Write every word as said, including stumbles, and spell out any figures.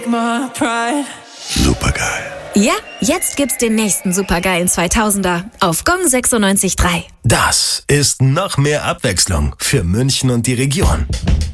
Supergeil. Ja, jetzt gibt's den nächsten supergeilen zweitausender auf Gong sechsundneunzig Komma drei. Das ist noch mehr Abwechslung für München und die Region.